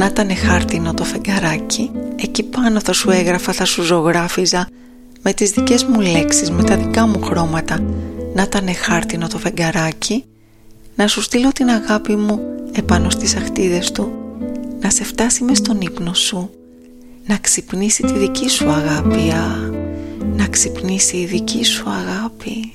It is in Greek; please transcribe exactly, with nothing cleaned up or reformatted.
Να ήτανε χάρτινο το φεγγαράκι, εκεί πάνω θα σου έγραφα, θα σου ζωγράφιζα με τις δικές μου λέξεις, με τα δικά μου χρώματα. Να ήτανε χάρτινο το φεγγαράκι, να σου στείλω την αγάπη μου επάνω στις αχτίδες του, να σε φτάσει μες στον ύπνο σου, να ξυπνήσει τη δική σου αγάπη, α, να ξυπνήσει η δική σου αγάπη.